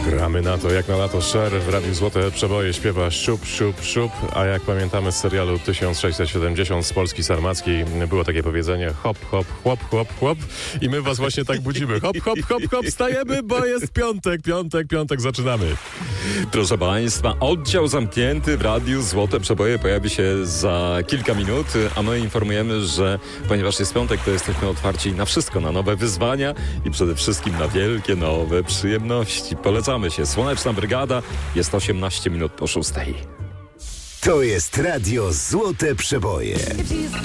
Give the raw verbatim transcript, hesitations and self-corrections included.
Gramy na to jak na lato. Cher w Radiu Złote Przeboje śpiewa siup, siup, siup, a jak pamiętamy z serialu tysiąc sześćset siedemdziesiąt z Polski Sarmackiej było takie powiedzenie hop, hop, chłop, chłop, chłop i my was właśnie tak budzimy. Hop, hop, hop, hop, stajemy, bo jest piątek, piątek, piątek, zaczynamy. Proszę Państwa, oddział zamknięty w Radiu Złote Przeboje pojawi się za kilka minut, a my informujemy, że ponieważ jest piątek, to jesteśmy otwarci na wszystko, na nowe wyzwania i przede wszystkim na wielkie nowe przyjemności. Polecamy się. Słoneczna Brygada, jest osiemnaście minut po szóstej. To jest Radio Złote Przeboje.